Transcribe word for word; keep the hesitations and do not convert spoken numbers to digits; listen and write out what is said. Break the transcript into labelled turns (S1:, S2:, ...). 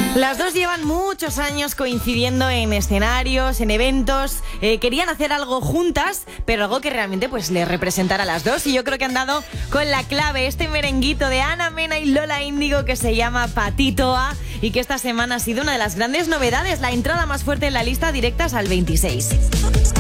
S1: Las dos llevan muchos años coincidiendo en escenarios, en eventos. Eh, querían hacer algo juntas, pero algo que realmente pues les representara a las dos. Y yo creo que han dado con la clave, este merenguito de Ana Mena y Lola Índigo que se llama Patitoa y que esta semana ha sido una de las grandes novedades, la entrada más fuerte en la lista, directas al veintiséis.